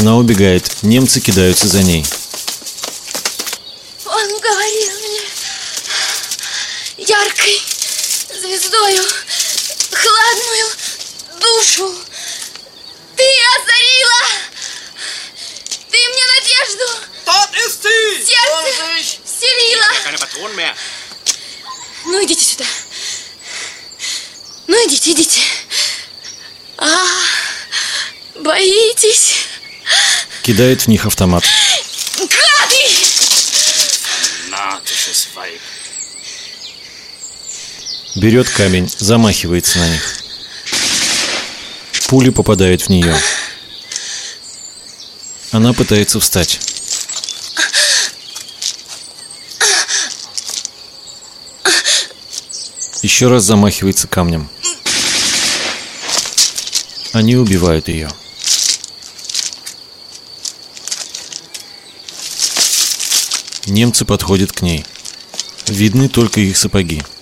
Она убегает, немцы кидаются за ней. Он говорил мне яркой звездою хладную душу. Ты озарила! Ты мне надежду! Сердце вселила! Ну, идите сюда. Ну, идите. Боитесь? Кидает в них автомат. Гады! Берет камень, замахивается на них. Пуля попадает в нее. Она пытается встать. Еще раз замахивается камнем. Они убивают ее. Немцы подходят к ней. Видны только их сапоги.